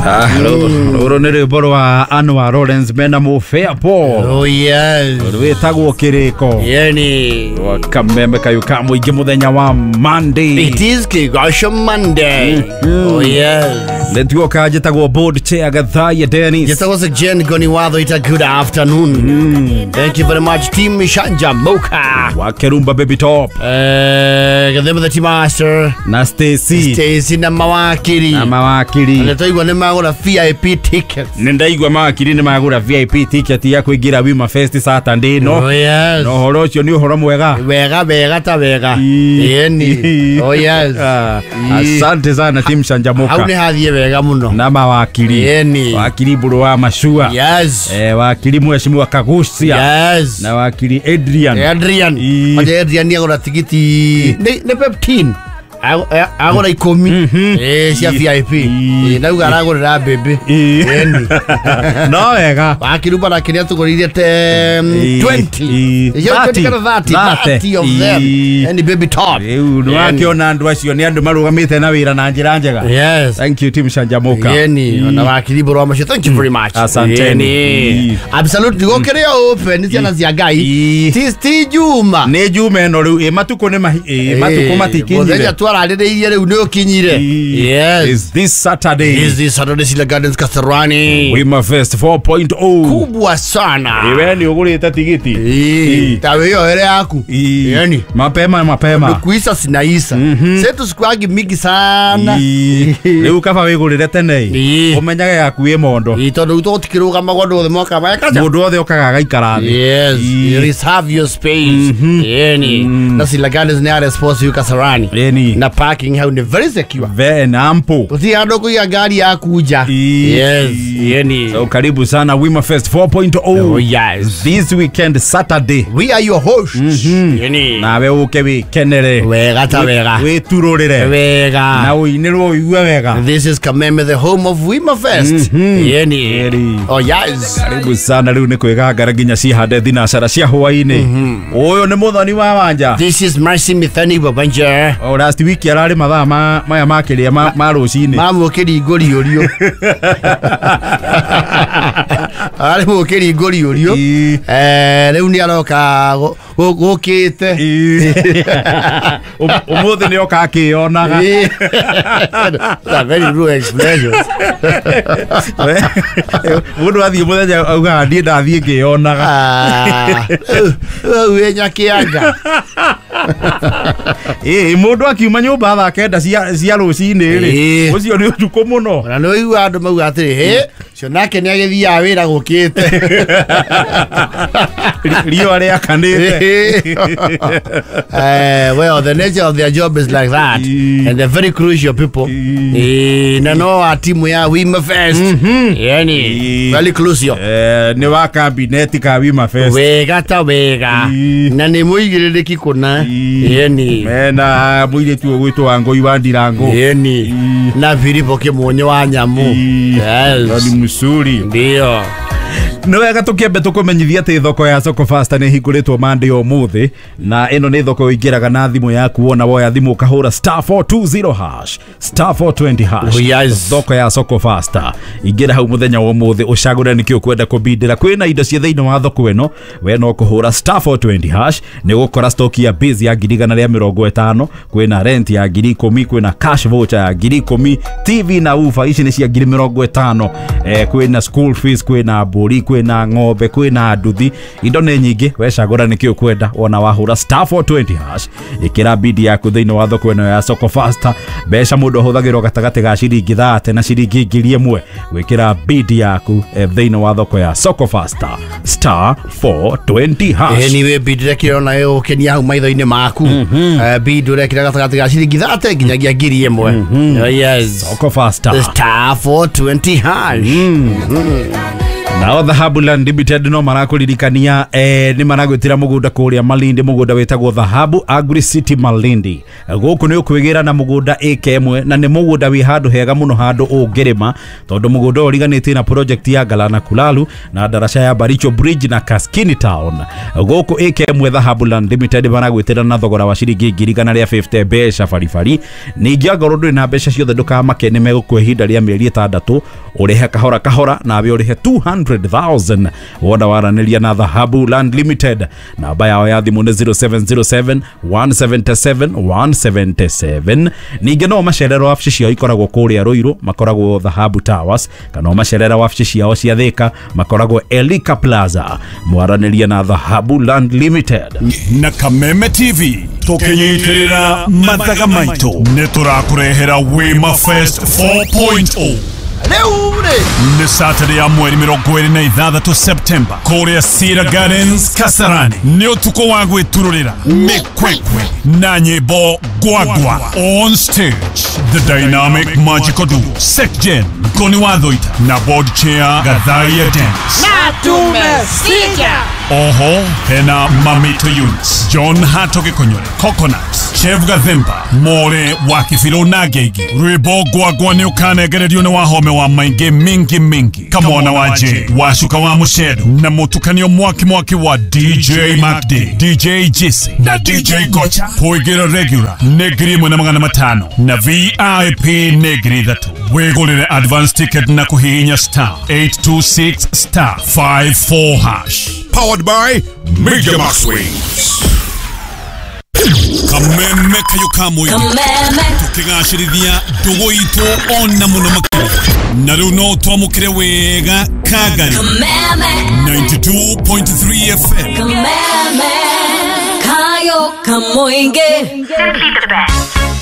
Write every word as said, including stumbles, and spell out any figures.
Oro nere boro wa Anwar Lawrence mena mu Fairport. Oh yes. Wetagwo kiriko. Yani. Wakameme kayuka muingi muthenya wa Monday. It is Kigosho Monday. Oh yes. Letio kaje tagwo board chair Gathaya Dennis. Yes, I was a Jen Goni Wado. It's a good afternoon. Mm. Thank you very much, Team Shanja Moka. Wakerumba Baby Top. Eh, gadema the Team Master. Na Stacy. Stacy na Mawakiri. Na Mawakiri. Netoigwa ni magura V I P tickets. Nendaigwa Mawakiri ni magura V I P ticket ya kuingira Wima Fest Saturday no. Oh yes. No horo ucio ni uhoro mwega. Wega wega ta wega. Yeni. Oh yes. Asante sana Team Shanja Moka. Au ni hathie wega muno. Na Mawakiri. Yeni. Wakiri buru wa Mashua. Yes. Eh, wakiri mheshimiwa Kagusia. Yes. Na wakiri Adrian. Adrian. Maje Adrian ni agora tigiti. Ne ne peptine. Agora ikomi. Eh, cia V I P. Eh, na ugara agora bebe. Yeni. No wega. Wakiri bara kiria tugorire te twenty. Yo thirty thirty of them. Any baby top. Eu no akiona andu acio ni andu marugamite na wira na njira njega. Yes. Thank you Team Shanja Moka. Yeni. Na wakiri boro amacio. Thank you very much. Asanteni. Absolutely. Gokeria open ni ciana cia Ngai. Ti Juma. Ni Juma eno riu e matuko ni e matuko matikinyire. Twararĩrĩire rĩu nĩ ũkinyire. Yes. Is this Saturday? Is this Saturday Sila Gardens Kasarani. Wima Fest four point oh. Kubwa sana. Iwe ni ugurite tigiti. Eh. Tawe hiyo hele yaku. Yani. Mapema mapema. Kuisa sinaisa. Setu sikuagi mingi sana. Leo kaba wigurire tene. Umenyage yaku e mondo. Itondo utotikiruga magondo the mwaka bayakaja. Mundu othe okaga gaikara thi. Yes. You reserve your space. Yani. Na Sila Gardens ni response you Kasarani. Yani. Na parking how ni very secure. Very ample. Uti ando kuya gari ya kuja. Yes. Yani. So karibu sana Wima Fest four point oh. Oh yes. This weekend Saturday. We are your hosts. Yani. Na we uke we kenere. Wega ta wega. We turorire. Wega. Na uinirwo iwe wega. This is Kameme, the home of Wima Fest. Yani. Oh yes. Karibu sana riu ni kwigangara nginya cihande thinacara cia hwaini. Uyu ni muthoni wa wanja. This is Mercy Mithani Babanja. Oh last week yarari mathaa ma maya makiria ma, ma rucini. Mamu kiri ngori urio. Ari mu kiri ngori urio. Eh riu ni aroka gukite. Umuthi ni oka akionaga. That very rude expression. Mundu athie muthenya auga ndie ndathie ngionaga. Ah. We nyakianga. Eh mundu akiuma nyumba thaa kenda cia cia rucini ri ucio ni utuko muno na no igu andu mau atiri he cio nake ni agithia wira gukite rio ria kanite. Eh well the nature of their job is like that and they're very crucial people. Eh na no a timu ya Wima Fest yani very crucial. Eh ni wa cabinet ka Wima Fest wega ta wega na ni muigiririki kuna yani mena muire tu gwitwa Ngoi wa Ndirango yani na Filipo Kimonyo wa Nyamu. Yes ni musuri ndio. No wega tukiambe tukumenyithia ati thoko ya Soko Fasta ni higuritwo Monday umuthi na ino ni thoko ingiraga na thimu yaku wona woya thimu kahura star four two zero hash star four twenty hash. Oh, yes. Thoko ya Soko Fasta ingira hau muthenya wa umuthi ucagura nikio kwenda kubindira kwina indo cia thiini wa thoko eno we no kuhura star four twenty hash ni gukora stock ya base ya ngirigana ria mirongo itano kwina rent ya ngiri ikumi kwina cash voucher ya ngiri ikumi T V na ufa ici ni cia ngiri mirongo itano eh kwina school fees kwina buri kwina ng'ombe kwina nduthi indo ni nyingi wecagura nikio kwenda ona wahura star four twenty hash ikira bidi yaku thiini wa thoko eno ya Soko Fasta besha mundu huthagirwo gatagati ga ciringi thate na ciringi ngiri imwe wikira bidi yaku e, thiini wa thoko ya Soko Fasta star four twenty hash. Anyway bidi rekira na yo kenia hau maitho-ini maku bidi rekira gatagati ga ciringi thate nginyagia ngiri imwe. Yes Soko Fasta star four twenty hash. Nao Dhahabu Land Limited no marakuririkania eh, ni maragwitira mugunda kuria Malindi, mugunda wetagwo Dhahabu Agri City Malindi. Guku ni ukwigira na mugunda eka imwe na ni mugunda wi handu hega muno handu ungirima, tondu mugunda uriganite na project ya Galana Kulalu na daraca ya Baricho Bridge na Kaskini Town. Guku eka imwe Dhahabu Land Limited maragwitira na thogora wa ciringi ngiri igana ria fifty beca farifari. Ningi agoro na beca ciothe ndukama ni megukwe hinda ria mieri itandatu, urehe kahora kahora na abe urehe two hundred thousand. Wada waranĩria na Dhahabu Land Limited. Namba yao ya thimu nĩ zero seven zero seven one seven seven one seven seven. Ningĩ no macerera wabici ciao ikoragwo kũrĩa Ruiru, makoragwo Dhahabu Towers, kana macerera wabici ciao cia Thika, makoragwo Elika Plaza. Mwaranĩria na Dhahabu Land Limited. Na Kameme T V tũkĩnyitĩrĩra mathaga maitũ nĩ tũrakũrehera Wema Fest four point oh. Ni Saturday ya mweri mirongo ĩrĩ na ithathatũ September Korea Cedar Gardens Kasarani. Ni utuko wa gwitururira mikwekwe na nyimbo gwagwa on stage. The dynamic magical duo Sekjen Koni Wathoita na board chair Gadharia Dance na tumesija. Oho hena Mamito Yunis, John Hatoge Konyore, Coconut, Chef Gathemba, More Wakifilo Nagegi, Rebo Gwagwa ni ukanegererio na wahome wa maingi mingi mingi. Kamona waje, washuka wa mushedo, na mutukanio mwaki mwaki wa D J Magdi, D J Jisi, na D J Gocha. Poigira regular, negri mwana magana matano, na V I P negri dhatu. Wegolele advance ticket na kuhihinya star eight two six star five four hash. Powered by Media Max Wings. Kameme kayo kamwe tukigashirithia ndugu itu ona muno makiri na riu no twamukire wega Kagari ninety-two point three F M. Kameme kayo kamoinge, simply the best.